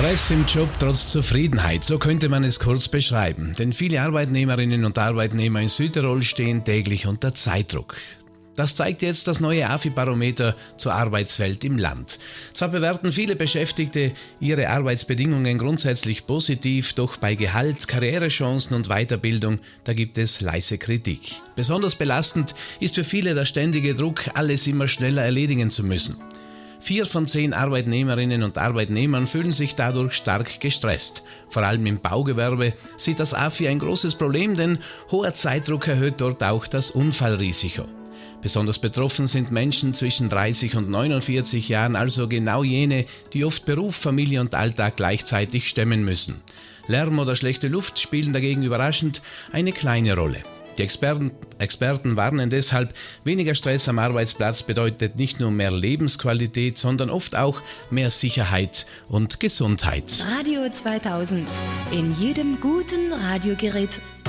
Stress im Job trotz Zufriedenheit, so könnte man es kurz beschreiben. Denn viele Arbeitnehmerinnen und Arbeitnehmer in Südtirol stehen täglich unter Zeitdruck. Das zeigt jetzt das neue AFI-Barometer zur Arbeitswelt im Land. Zwar bewerten viele Beschäftigte ihre Arbeitsbedingungen grundsätzlich positiv, doch bei Gehalt, Karrierechancen und Weiterbildung, da gibt es leise Kritik. Besonders belastend ist für viele der ständige Druck, alles immer schneller erledigen zu müssen. 4 von 10 Arbeitnehmerinnen und Arbeitnehmern fühlen sich dadurch stark gestresst. Vor allem im Baugewerbe sieht das AFI ein großes Problem, denn hoher Zeitdruck erhöht dort auch das Unfallrisiko. Besonders betroffen sind Menschen zwischen 30 und 49 Jahren, also genau jene, die oft Beruf, Familie und Alltag gleichzeitig stemmen müssen. Lärm oder schlechte Luft spielen dagegen überraschend eine kleine Rolle. Die Experten warnen deshalb, weniger Stress am Arbeitsplatz bedeutet nicht nur mehr Lebensqualität, sondern oft auch mehr Sicherheit und Gesundheit. Radio 2000. In jedem guten Radiogerät